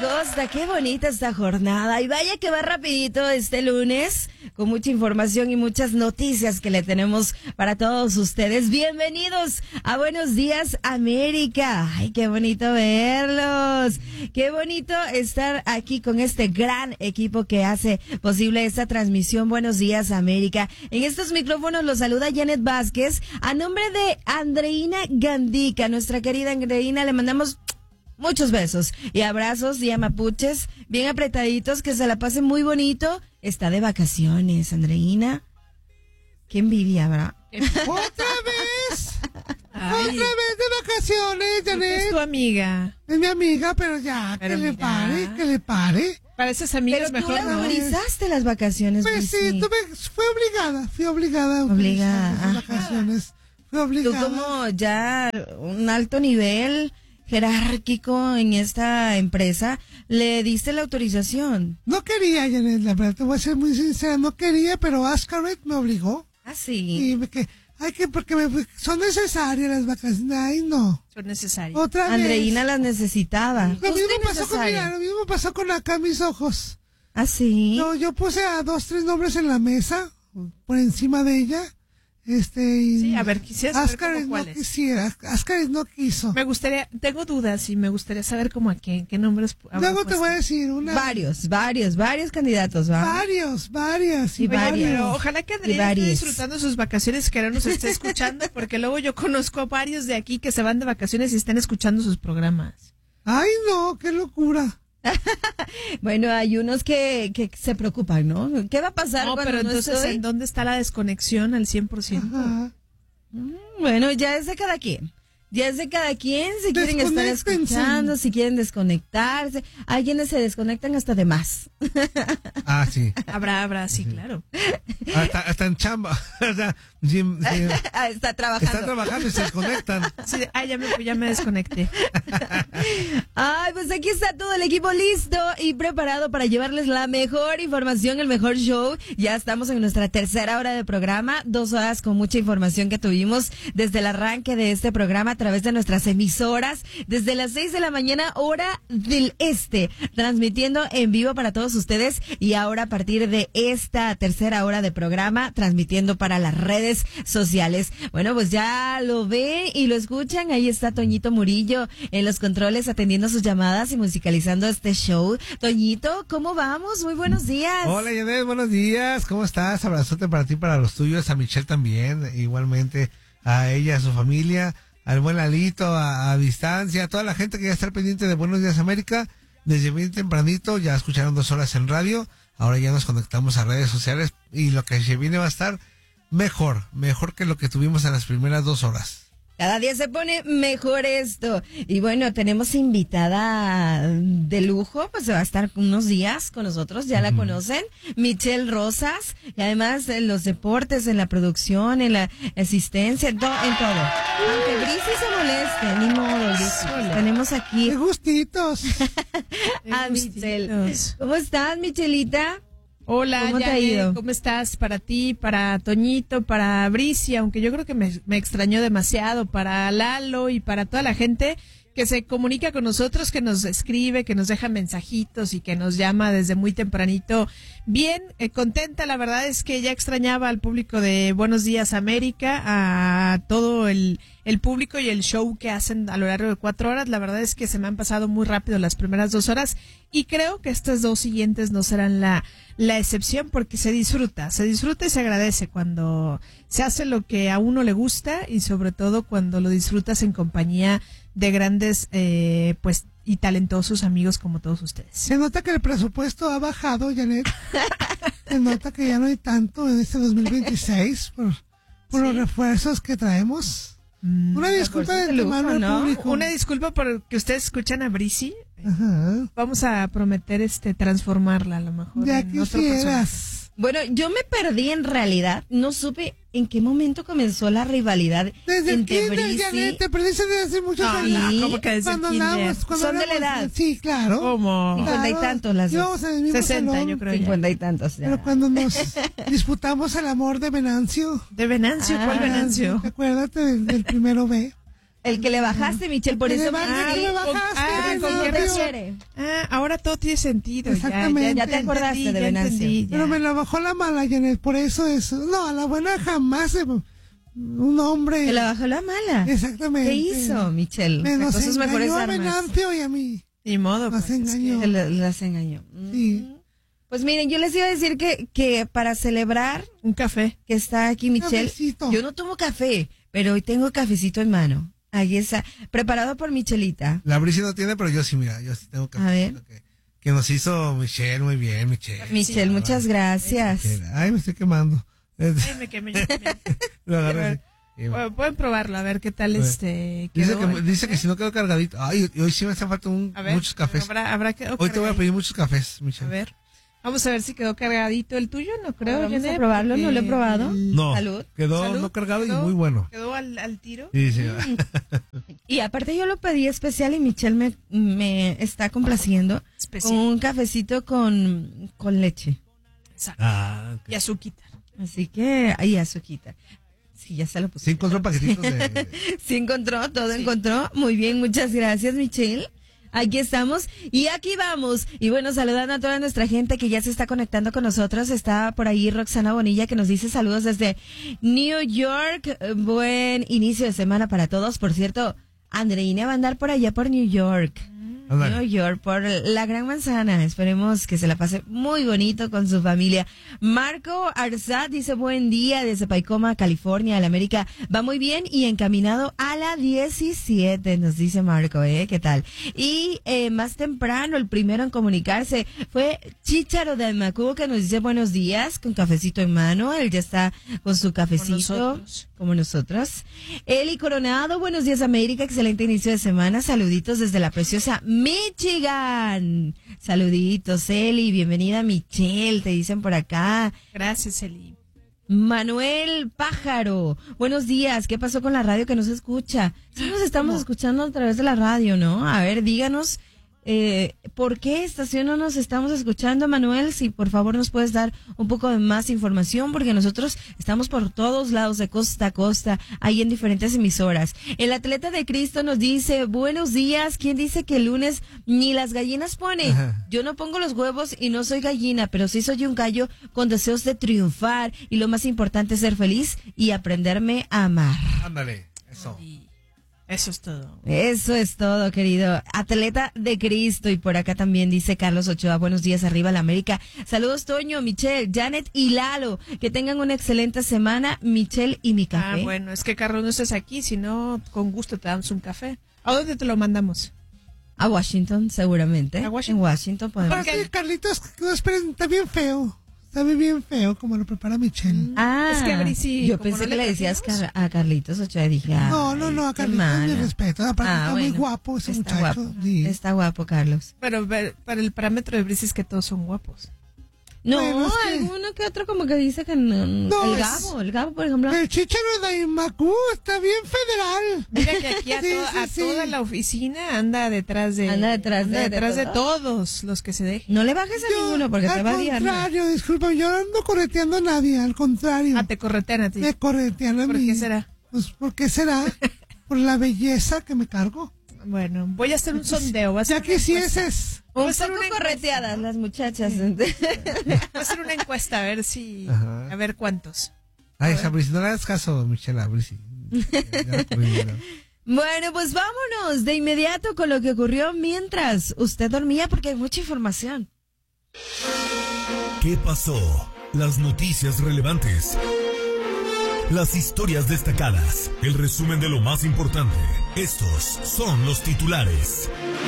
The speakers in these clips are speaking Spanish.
costa, qué bonita esta jornada. Y vaya que va rapidito este lunes, con mucha información y muchas noticias que le tenemos para todos ustedes. Bienvenidos a Buenos Días América. Ay, qué bonito verlos. Qué bonito estar aquí con este gran equipo que hace posible esta transmisión. Buenos Días América. En estos micrófonos los saluda Janet Vázquez. A nombre de Andreina Gandica, nuestra querida Andreina, le mandamos muchos besos y abrazos y amapuches bien apretaditos, que se la pase muy bonito. Está de vacaciones, Andreina. Qué envidia, ¿verdad? ¡Otra vez! Ay. ¡Otra vez de vacaciones, Janet! Es tu amiga. Es mi amiga, pero ya, Pero que le mira. pare, que le pare. Para esas amigas Pero tú mejor las no. autorizaste las vacaciones. Pues sí, Lucy. fui obligada a Obligada, utilizar las ajá. vacaciones. Fui Tú obligada. como ya un alto nivel jerárquico en esta empresa, le diste la autorización. No quería, Janet, la verdad, te voy a ser muy sincera, no quería, pero Ascaret me obligó. Ah, sí. Porque son necesarias las vacaciones. Ay, no. Son necesarias. Otra vez. Andreina las necesitaba. Lo Justo mismo y pasó con, necesario. mira, lo mismo pasó con acá mis ojos. Ah, sí. Yo puse a 2, 3 nombres en la mesa, por encima de ella. Y Sí, a ver, quisiera saber Ascaret como no cuáles. quisiera, Ascaret no quiso. Me gustaría, tengo dudas y me gustaría saber como a qué nombres. habrá Luego te puesto. voy a decir Varios candidatos, ¿va? varias Y Oye, varios. pero ojalá que Y Adriana esté varios. disfrutando sus vacaciones, que no nos esté escuchando, porque luego yo conozco a varios de aquí que se van de vacaciones y están escuchando sus programas. Ay, no, qué locura. Bueno, hay unos que se preocupan, ¿no? ¿Qué va a pasar No, cuando pero no entonces, estoy? ¿en dónde está la desconexión al 100%? Ajá. Bueno, ya es de cada quien. Ya es de cada quien, si quieren estar Desconéctense. escuchando, si quieren desconectarse. Hay quienes se desconectan hasta de más. Ah, sí. Habrá, sí, claro. Hasta en chamba. O sea, Está trabajando. están trabajando y se desconectan. Sí, ya me desconecté. Ay, pues aquí está todo el equipo listo y preparado para llevarles la mejor información, el mejor show. Ya estamos en nuestra tercera hora de programa, 2 horas con mucha información que tuvimos desde el arranque de este programa a través de nuestras emisoras, desde las 6 de la mañana, hora del este, transmitiendo en vivo para todos ustedes, y ahora a partir de esta tercera hora de programa, transmitiendo para las redes sociales. Bueno, pues ya lo ven y lo escuchan, ahí está Toñito Murillo en los controles atendiendo sus llamadas y musicalizando este show. Toñito, ¿cómo vamos? Muy buenos días. Hola, Janet, buenos días. ¿Cómo estás? Abrazote para ti, para los tuyos, a Michelle también, igualmente a ella, a su familia, al buen Lalito, a distancia, a toda la gente que ya está pendiente de Buenos Días América. Desde bien tempranito, ya escucharon 2 horas en radio, ahora ya nos conectamos a redes sociales y lo que se viene va a estar mejor que lo que tuvimos en las primeras 2 horas. Cada día se pone mejor esto. Y bueno, tenemos invitada de lujo, pues va a estar unos días con nosotros, ya la conocen, Michelle Rosas, y además en los deportes, en la producción, en la asistencia, en todo. Aunque Brisi se moleste, ni modo, Brisi. Tenemos aquí Qué gustitos. a Michelle. ¿Cómo estás, Michelita? Hola, ¿Cómo te ha Janet, ido? ¿cómo estás? Para ti, para Toñito, para Bricia, aunque yo creo que me extrañó demasiado, para Lalo y para toda la gente que se comunica con nosotros, que nos escribe, que nos deja mensajitos y que nos llama desde muy tempranito. Bien, contenta, la verdad es que ya extrañaba al público de Buenos Días América, a todo el público y el show que hacen a lo largo de 4 horas. La verdad es que se me han pasado muy rápido las primeras 2 horas y creo que estas 2 siguientes no serán la excepción, porque se disfruta y se agradece cuando se hace lo que a uno le gusta y sobre todo cuando lo disfrutas en compañía de grandes pues y talentosos amigos como todos ustedes. Se nota que el presupuesto ha bajado, Janet. Se nota que ya no hay tanto en este 2026 por los refuerzos que traemos. Una disculpa de lujo, antemano al ¿no? público. Una disculpa por que ustedes escuchan a Brisi. Ajá. Vamos a prometer transformarla a lo mejor. Ya en otro personaje. quisieras. Bueno, yo me perdí en realidad, no supe en qué momento comenzó la rivalidad Desde el entre kinder, Brisi. Janet, te perdiste desde hace muchos No, años. no, ¿cómo que desde el Cuando kinder? andábamos, cuando Son de la éramos- edad. Sí, claro. ¿Cómo? 50 y tantos las dos. Íbamos en el mismo 60, salón, yo creo ya. 50 y tantos ya. Pero cuando nos disputamos el amor de Venancio. ¿De Venancio? ¿Cuál Venancio? Acuérdate del primero B. El que le bajaste, Michelle, por Que eso le bajaste, me- le bajaste, ¿con no, qué pero- razón? Ahora todo tiene sentido. Exactamente. Ya te acordaste de Venancio. Pero me la bajó la mala, Janet, por eso es... No, a la buena jamás un hombre... Que le bajó la mala. Exactamente. ¿Qué hizo, Michelle? Nos Sacó sus mejores engañó a armas. Venancio y a mí. Ni modo. Nos pues, es engañó. que- Las engañó. Sí. Pues miren, yo les iba a decir que para celebrar Un café. que está aquí Michelle, Cafecito. yo no tomo café, pero hoy tengo cafecito en mano. Ahí está, preparado por Michelita. La Brisi no tiene, pero yo sí, mira, yo sí tengo café. A ver. Que nos hizo Michelle, muy bien, Michelle. Michelle, muchas gracias. Michelle. Ay, me estoy quemando. Ay, me quemé. Lo agarré así. Y bueno. Bueno, pueden probarlo, a ver qué tal Dice quedó. dice que si no quedó cargadito. Ay, y hoy sí me hace falta A ver, muchos cafés. Habrá quedado Hoy te voy a cargadito. pedir muchos cafés, A Michelle. ver. Vamos a ver si quedó cargadito el tuyo, no creo. Vamos a Janet, probarlo, no lo he porque probado. No, Salud. quedó Salud. no cargado ¿Quedó? y muy bueno. ¿Quedó al tiro? Sí, sí. Y aparte yo lo pedí especial y Michelle me está complaciendo Especial. con un cafecito con leche. Exacto. Ah, ok. Y azuquita. Así que, ahí azuquita. Sí, ya se lo puse. Sí encontró paquetitos de... Sí encontró, todo encontró. Muy bien, muchas gracias, Michelle. Aquí estamos y aquí vamos. Y bueno, saludando a toda nuestra gente que ya se está conectando con nosotros. Está por ahí Roxana Bonilla que nos dice saludos desde New York. Buen inicio de semana para todos. Por cierto, Andreina va a andar por allá por New York. Ándale. New York, por la Gran Manzana. Esperemos que se la pase muy bonito con su familia. Marco Arzat dice buen día desde Paicoma, California. La América va muy bien y encaminado a la 17, nos dice Marco, ¿qué tal? Y más temprano, el primero en comunicarse fue Chícharo de Macu, que nos dice buenos días, con cafecito en mano. Él ya está con su cafecito. nosotros. Como nosotros. Eli Coronado, buenos días América, excelente inicio de semana, saluditos desde la preciosa Michigan. Saluditos Eli, bienvenida Michelle, te dicen por acá. Gracias, Eli. Manuel Pájaro, buenos días, ¿qué pasó con la radio que no se escucha? Sí nos estamos escuchando a través de la radio, ¿no? A ver, díganos. ¿Por qué estación no nos estamos escuchando, Manuel? Si por favor nos puedes dar un poco de más información, porque nosotros estamos por todos lados, de costa a costa, ahí en diferentes emisoras. El atleta de Cristo nos dice, buenos días, ¿quién dice que el lunes ni las gallinas pone? Ajá. Yo no pongo los huevos y no soy gallina, pero sí soy un gallo con deseos de triunfar, y lo más importante es ser feliz y aprenderme a amar. Ándale, eso. Y eso es todo. Eso es todo, querido. Atleta de Cristo. Y por acá también dice Carlos Ochoa, buenos días, arriba la América. Saludos, Toño, Michelle, Janet y Lalo. Que tengan una excelente semana, Michelle y mi café. Bueno, es que Carlos no estás aquí, si no, con gusto te damos un café. ¿A dónde te lo mandamos? A Washington, seguramente. ¿A Washington? En Washington podemos. Porque Carlitos, no esperen, está bien feo. Está bien feo como lo prepara Michelle. Ah, Es que a Brisi, yo como pensé no que le le decías trajimos. a Carlitos Ochoa y dije, No, a qué Carlitos mala. mi respeto. Aparte está muy bueno. guapo ese Está muchacho. guapo. Sí. Está guapo, Carlos. Pero para el parámetro de Brice es que todos son guapos. No, Bueno, es que- alguno que otro como que dice que no. No, El Gabo, por ejemplo. El Chícharo de Imacú está bien federal. Mira que aquí Sí, a sí, toda sí. la oficina anda detrás de de todos los que se dejen. No le bajes a ninguno porque te va a Al liar. contrario, disculpa, yo no ando correteando a nadie, al contrario. Te corretean a ti. Me corretean a ¿Por mí. qué será? Pues, ¿por qué será? Por la belleza que me cargo. Bueno, voy a hacer un sondeo. Voy a hacer Ya una encuesta. quisieses. Voy a Un hacer poco una encuesta. correteadas las muchachas. Voy a hacer una encuesta a ver si, Ajá. a ver cuántos. Ay, esa Brisi, no le hagas caso, Michelle, a Brisi. Ya la corrí, ¿no? Bueno, pues vámonos de inmediato con lo que ocurrió mientras usted dormía porque hay mucha información. ¿Qué pasó? Las noticias relevantes. Las historias destacadas. El resumen de lo más importante. Estos son los titulares.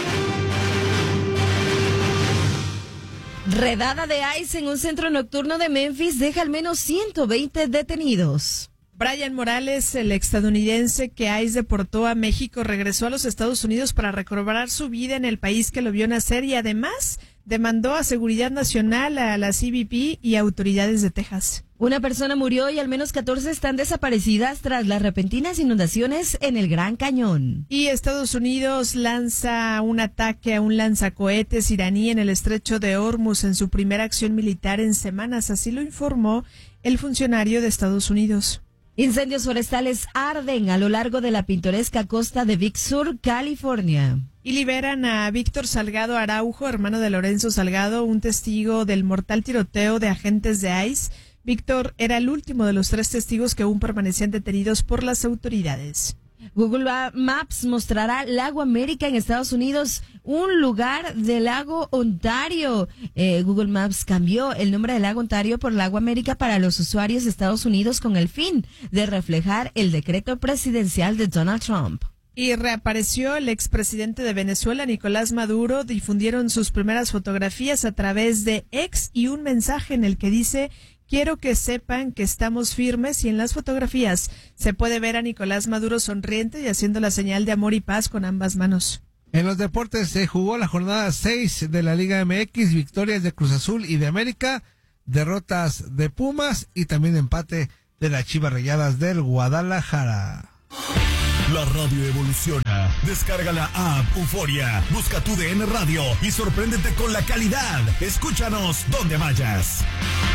Redada de ICE en un centro nocturno de Memphis deja al menos 120 detenidos. Brian Morales, el estadounidense que ICE deportó a México, regresó a los Estados Unidos para recobrar su vida en el país que lo vio nacer y además demandó a Seguridad Nacional, a la CBP y autoridades de Texas. Una persona murió y al menos 14 están desaparecidas tras las repentinas inundaciones en el Gran Cañón. Y Estados Unidos lanza un ataque a un lanzacohetes iraní en el estrecho de Hormuz en su primera acción militar en semanas, así lo informó el funcionario de Estados Unidos. Incendios forestales arden a lo largo de la pintoresca costa de Big Sur, California. Y liberan a Víctor Salgado Araujo, hermano de Lorenzo Salgado, un testigo del mortal tiroteo de agentes de ICE. Víctor era el último de los 3 testigos que aún permanecían detenidos por las autoridades. Google Maps mostrará Lago América en Estados Unidos, un lugar del lago Ontario. Google Maps cambió el nombre del lago Ontario por Lago América para los usuarios de Estados Unidos con el fin de reflejar el decreto presidencial de Donald Trump. Y reapareció el expresidente de Venezuela, Nicolás Maduro. Difundieron sus primeras fotografías a través de X y un mensaje en el que dice: quiero que sepan que estamos firmes, y en las fotografías se puede ver a Nicolás Maduro sonriente y haciendo la señal de amor y paz con ambas manos. En los deportes se jugó la jornada 6 de la Liga MX, victorias de Cruz Azul y de América, derrotas de Pumas y también empate de las Chivas Rayadas del Guadalajara. La radio evoluciona. Descarga la app Euforia, busca tu DN Radio y sorpréndete con la calidad. Escúchanos donde vayas.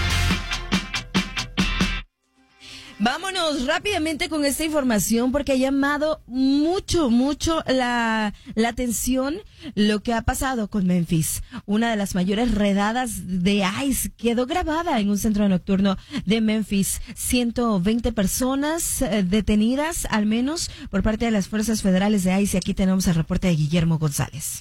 Vámonos rápidamente con esta información porque ha llamado mucho la atención lo que ha pasado con Memphis. Una de las mayores redadas de ICE quedó grabada en un centro nocturno de Memphis. 120 personas detenidas, al menos, por parte de las fuerzas federales de ICE. Y aquí tenemos el reporte de Guillermo González.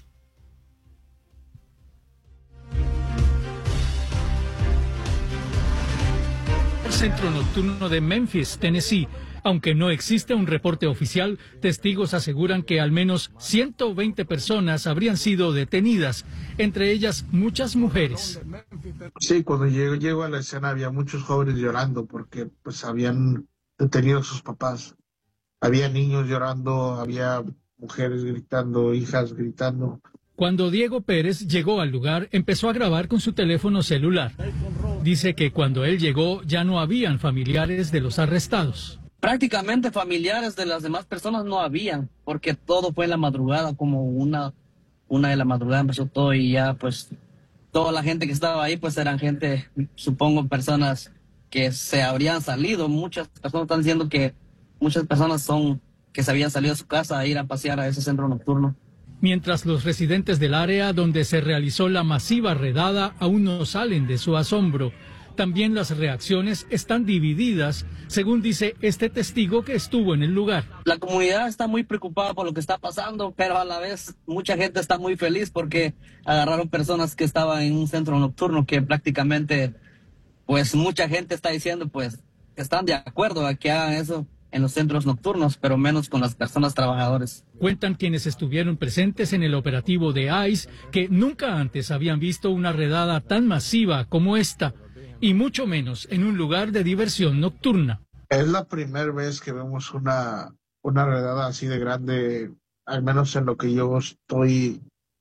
Centro nocturno de Memphis, Tennessee. Aunque no existe un reporte oficial, testigos aseguran que al menos 120 personas habrían sido detenidas, entre ellas muchas mujeres. Sí, cuando llego a la escena había muchos jóvenes llorando porque pues habían detenido a sus papás. Había niños llorando, había mujeres gritando, hijas gritando. Cuando Diego Pérez llegó al lugar, empezó a grabar con su teléfono celular. Dice que cuando él llegó ya no habían familiares de los arrestados. Prácticamente familiares de las demás personas no habían, porque todo fue en la madrugada, como una de la madrugada empezó todo y ya pues toda la gente que estaba ahí pues eran gente, supongo personas que se habrían salido. Muchas personas están diciendo que muchas personas son que se habían salido de su casa a ir a pasear a ese centro nocturno. Mientras los residentes del área donde se realizó la masiva redada aún no salen de su asombro. También las reacciones están divididas, según dice este testigo que estuvo en el lugar. La comunidad está muy preocupada por lo que está pasando, pero a la vez mucha gente está muy feliz porque agarraron personas que estaban en un centro nocturno que prácticamente, pues mucha gente está diciendo pues que están de acuerdo a que hagan eso en los centros nocturnos, pero menos con las personas trabajadoras. Cuentan quienes estuvieron presentes en el operativo de ICE que nunca antes habían visto una redada tan masiva como esta, y mucho menos en un lugar de diversión nocturna. Es la primera vez que vemos una redada así de grande, al menos en lo que yo estoy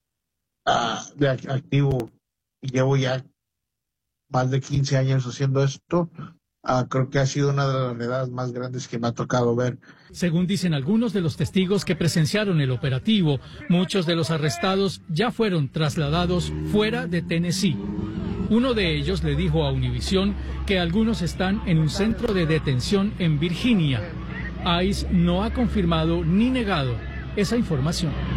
de activo. Llevo ya más de 15 años haciendo esto. Creo que ha sido una de las redadas más grandes que me ha tocado ver. Según dicen algunos de los testigos que presenciaron el operativo, muchos de los arrestados ya fueron trasladados fuera de Tennessee. Uno de ellos le dijo a Univisión que algunos están en un centro de detención en Virginia. ICE no ha confirmado ni negado esa información.